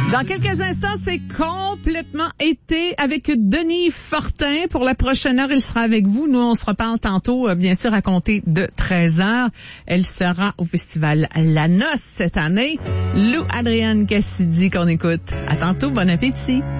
Dans quelques instants, c'est complètement été avec Denis Fortin. Pour la prochaine heure, il sera avec vous. Nous, on se reparle tantôt, bien sûr, à compter de 13h. Elle sera au festival La Noce cette année. Lou Adrienne Cassidy qu'on écoute. À tantôt, bon appétit.